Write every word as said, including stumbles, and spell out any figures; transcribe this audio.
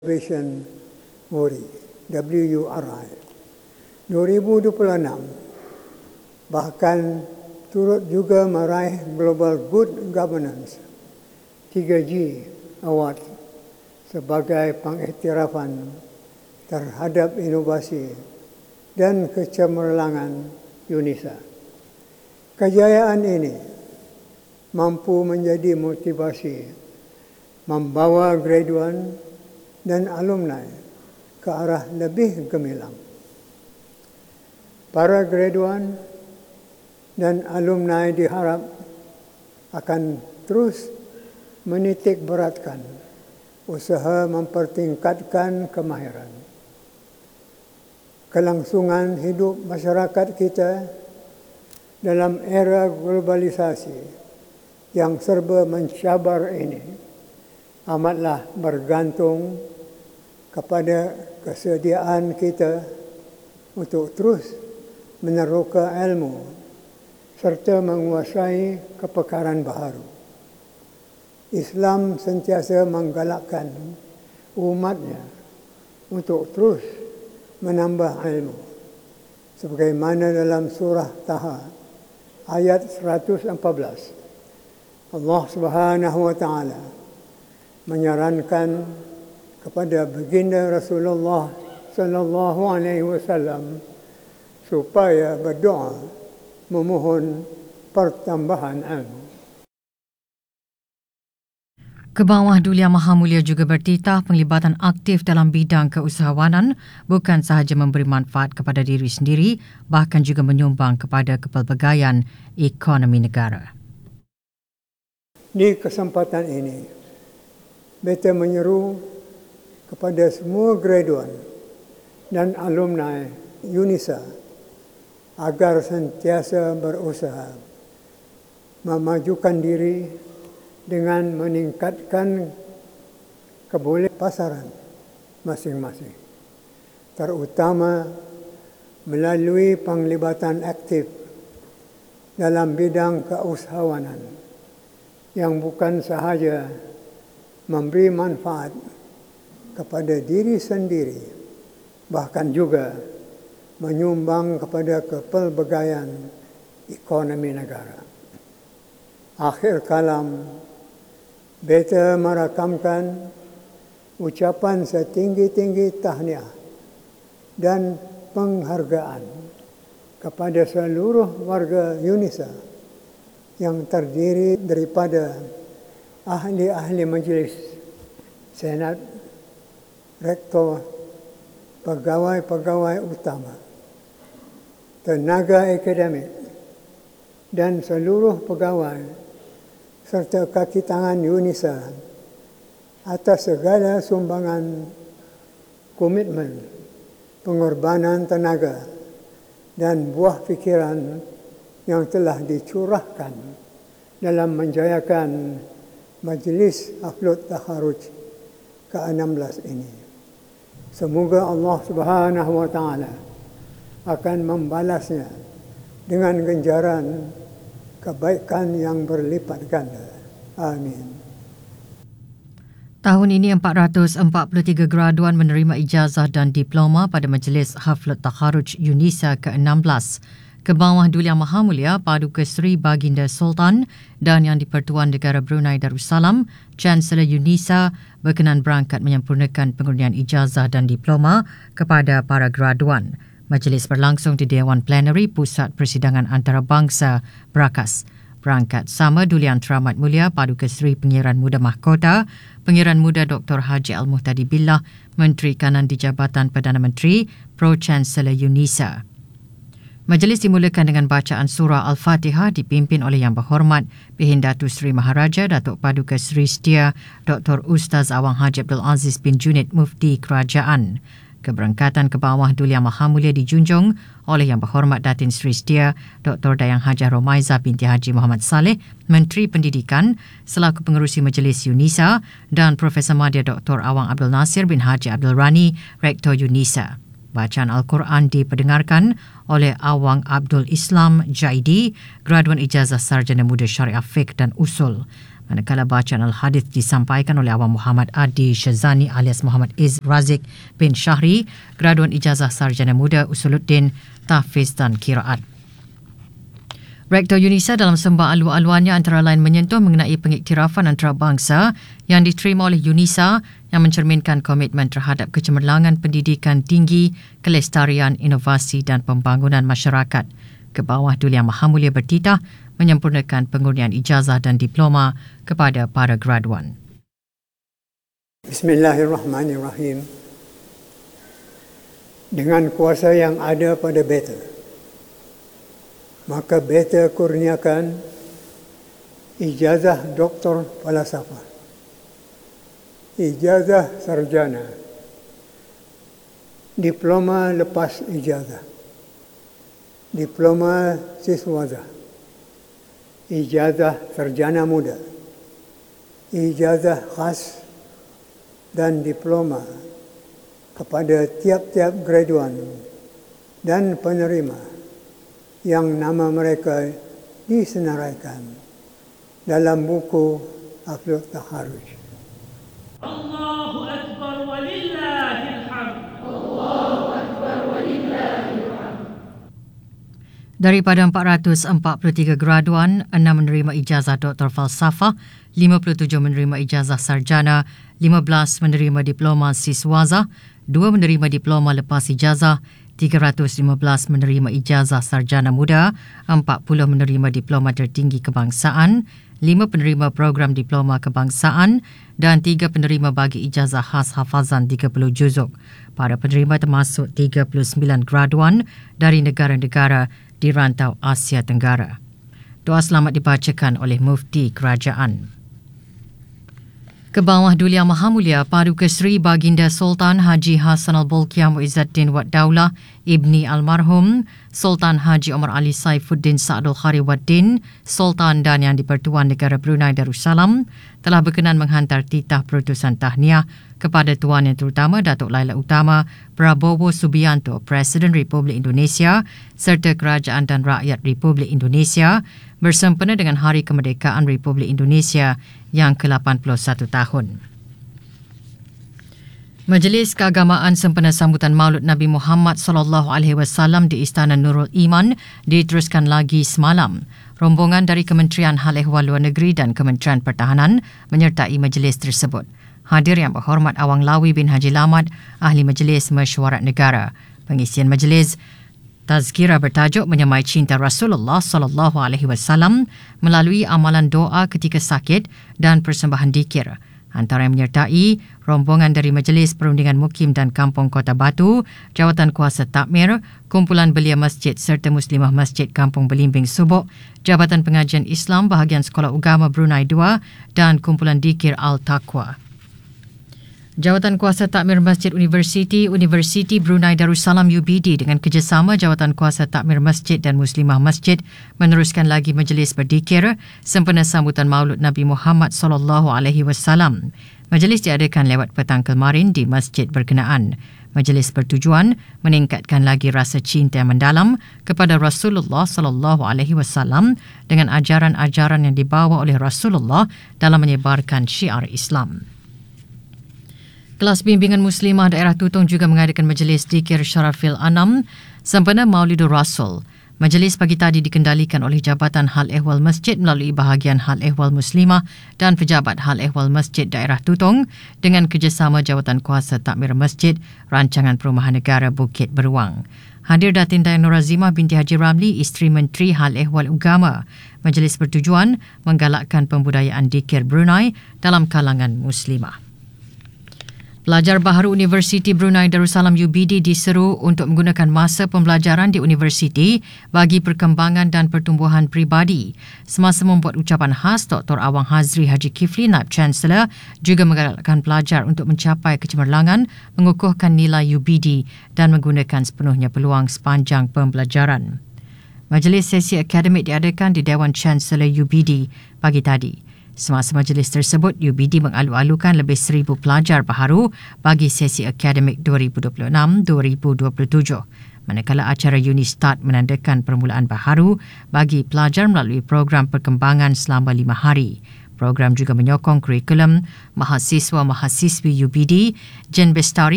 Vision Wuri, W U R I. dua ribu dua puluh enam bahkan turut juga meraih Global Good Governance tiga G Award sebagai pengiktirafan terhadap inovasi dan kecemerlangan UNISA. Kejayaan ini mampu menjadi motivasi membawa graduan dan alumni ke arah lebih gemilang. Para graduan dan alumni diharap akan terus menitik beratkan usaha mempertingkatkan kemahiran, kelangsungan hidup masyarakat kita dalam era globalisasi yang serba mencabar ini amatlah bergantung kepada kesediaan kita untuk terus meneroka ilmu serta menguasai kepakaran baharu. Islam sentiasa menggalakkan umatnya untuk terus menambah ilmu. Sebagaimana dalam surah Taha ayat seratus empat belas, Allah Subhanahu wa taala menyarankan kepada baginda Rasulullah sallallahu alaihi wasallam supaya berdoa memohon pertambahan ilmu. Kebawah Duli Yang Maha Mulia juga bertitah penglibatan aktif dalam bidang keusahawanan bukan sahaja memberi manfaat kepada diri sendiri, bahkan juga menyumbang kepada kepelbagaian ekonomi negara. Di kesempatan ini, beta menyeru kepada semua graduan dan alumni UNISA agar sentiasa berusaha memajukan diri dengan meningkatkan kebolehan pasaran masing-masing, terutama melalui penglibatan aktif dalam bidang keusahawanan yang bukan sahaja memberi manfaat kepada diri sendiri, bahkan juga menyumbang kepada kepelbagaian ekonomi negara. Akhir kalam, beta merakamkan ucapan setinggi-tinggi tahniah dan penghargaan kepada seluruh warga UNISA yang terdiri daripada ahli-ahli majlis, senat, rektor, pegawai-pegawai utama, tenaga akademik dan seluruh pegawai serta kaki tangan UNISA atas segala sumbangan, komitmen, pengorbanan tenaga dan buah fikiran yang telah dicurahkan dalam menjayakan Majlis Haflut Takharuj ke enam belas ini. Semoga Allah Subhanahu wa taala akan membalasnya dengan ganjaran kebaikan yang berlipat ganda. Amin. Tahun ini empat ratus empat puluh tiga graduan menerima ijazah dan diploma pada Majlis Haflut Takharuj UNISA ke enam belas. Kebawah Duli Yang Maha Mulia Paduka Seri Baginda Sultan dan Yang di-Pertuan Negara Brunei Darussalam, Chancellor UNISA berkenan berangkat menyempurnakan pengurnian ijazah dan diploma kepada para graduan. Majlis berlangsung di Dewan Plenary Pusat Persidangan Antarabangsa Berakas. Berangkat sama Duli Yang Teramat Mulia Paduka Seri Pengiran Muda Mahkota, Pengiran Muda Doktor Haji Al-Muhtadi Billah, Menteri Kanan di Jabatan Perdana Menteri, Pro-Chancellor UNISA. Majlis dimulakan dengan bacaan surah Al-Fatihah dipimpin oleh Yang Berhormat Pehin Datu Seri Maharaja Datuk Paduka Seri Setia Doktor Ustaz Awang Haji Abdul Aziz bin Junid Mufti Kerajaan. Keberangkatan ke bawah Duli Yang Maha Mulia dijunjung oleh Yang Berhormat Datin Seri Setia Doktor Dayang Hajah Romaiza binti Haji Muhammad Saleh, Menteri Pendidikan selaku pengerusi Majlis UNISA, dan Profesor Madya Doktor Awang Abdul Nasir bin Haji Abdul Rani, Rektor UNISA. Bacaan Al-Quran diperdengarkan oleh Awang Abdul Islam Jaidi, graduan ijazah Sarjana Muda Syariah Fiqh dan Usul. Manakala bacaan Al-Hadith disampaikan oleh Awang Muhammad Adi Syazani alias Muhammad Iz Razik bin Syahri, graduan ijazah sarjana muda Usuluddin, tahfiz dan kiraat. Rektor UNISA dalam sembah alu-aluannya antara lain menyentuh mengenai pengiktirafan antarabangsa yang diterima oleh UNISA yang mencerminkan komitmen terhadap kecemerlangan pendidikan tinggi, kelestarian, inovasi dan pembangunan masyarakat. Kebawah Duli Yang Maha Mulia bertitah menyempurnakan pengurnian ijazah dan diploma kepada para graduan. Bismillahirrahmanirrahim. Dengan kuasa yang ada pada beta, maka beta kurniakan ijazah doktor falsafah, ijazah sarjana, diploma lepas ijazah, diploma siswaza, ijazah sarjana muda, ijazah khas dan diploma kepada tiap-tiap graduan dan penerima yang nama mereka disenaraikan dalam buku Haflut Takharuj. Allahu Akbar walillahil hamd. Allahu Akbar walillahil hamd. Daripada empat ratus empat puluh tiga graduan, enam menerima ijazah doktor falsafah, lima puluh tujuh menerima ijazah sarjana, lima belas menerima diploma siswaza, dua menerima diploma lepas ijazah, tiga ratus lima belas menerima ijazah sarjana muda, empat puluh menerima diploma tertinggi kebangsaan, lima penerima program diploma kebangsaan dan tiga penerima bagi ijazah khas hafazan tiga puluh juzuk. Para penerima termasuk tiga puluh sembilan graduan dari negara-negara di rantau Asia Tenggara. Doa selamat dibacakan oleh Mufti Kerajaan. Kebawah Duli Yang Maha Mulia Paduka Seri Baginda Sultan Haji Hassan Al-Bolkiah Muizzaddin Wad Daulah Ibni Almarhum Sultan Haji Omar Ali Saifuddin Sa'adul Khari Waddin, Sultan dan Yang di-Pertuan Negara Brunei Darussalam telah berkenan menghantar titah perutusan tahniah kepada Tuan Yang Terutama Datuk Laila Utama Prabowo Subianto, Presiden Republik Indonesia serta Kerajaan dan Rakyat Republik Indonesia bersempena dengan Hari Kemerdekaan Republik Indonesia yang ke lapan puluh satu tahun. Majlis Keagamaan sempena sambutan Maulud Nabi Muhammad sallallahu alaihi wasallam di Istana Nurul Iman diteruskan lagi semalam. Rombongan dari Kementerian Hal Ehwal Luar Negeri dan Kementerian Pertahanan menyertai majlis tersebut. Hadir Yang Berhormat Awang Lawi bin Haji Lamat, Ahli Majlis Mesyuarat Negara. Pengisian majlis Tazkirah bertajuk Menyamai Cinta Rasulullah sallallahu alaihi wasallam melalui amalan doa ketika sakit dan persembahan dikir. Antara yang menyertai rombongan dari Majlis Perundingan Mukim dan Kampung Kota Batu, Jawatan Kuasa Takmir, Kumpulan Belia Masjid serta Muslimah Masjid Kampung Belimbing Subuk, Jabatan Pengajian Islam Bahagian Sekolah Ugama Brunei dua dan Kumpulan Dikir Al-Taqwa. Jawatan Kuasa Takmir Masjid Universiti Universiti Brunei Darussalam U B D dengan kerjasama Jawatan Kuasa Takmir Masjid dan Muslimah Masjid meneruskan lagi majlis berdikir sempena sambutan Maulud Nabi Muhammad sallallahu alaihi wasallam. Majlis diadakan lewat petang kemarin di masjid berkenaan. Majlis bertujuan meningkatkan lagi rasa cinta yang mendalam kepada Rasulullah sallallahu alaihi wasallam dengan ajaran-ajaran yang dibawa oleh Rasulullah dalam menyebarkan syiar Islam. Kelas Bimbingan Muslimah Daerah Tutong juga mengadakan majlis dikir Syarafil Anam sempena Maulidur Rasul. Majlis pagi tadi dikendalikan oleh Jabatan Hal Ehwal Masjid melalui bahagian Hal Ehwal Muslimah dan Pejabat Hal Ehwal Masjid Daerah Tutong dengan kerjasama Jawatan Kuasa Takmir Masjid Rancangan Perumahan Negara Bukit Beruang. Hadir Datin Dayang Nur Azimah binti Haji Ramli, Isteri Menteri Hal Ehwal Ugama. Majlis bertujuan menggalakkan pembudayaan dikir Brunei dalam kalangan Muslimah. Pelajar baharu Universiti Brunei Darussalam U B D diseru untuk menggunakan masa pembelajaran di universiti bagi perkembangan dan pertumbuhan peribadi. Semasa membuat ucapan khas, Doktor Awang Hazri Haji Kifli, Naib Chancellor, juga menggalakkan pelajar untuk mencapai kecemerlangan, mengukuhkan nilai U B D dan menggunakan sepenuhnya peluang sepanjang pembelajaran. Majlis sesi akademik diadakan di Dewan Chancellor U B D pagi tadi. Semasa majlis tersebut, U B D mengalu-alukan lebih seribu pelajar baharu bagi sesi akademik dua ribu dua puluh enam dua ribu dua puluh tujuh. Manakala acara Unistart menandakan permulaan baharu bagi pelajar melalui program perkembangan selama lima hari. Program juga menyokong kurikulum mahasiswa-mahasiswi U B D Jen Bestari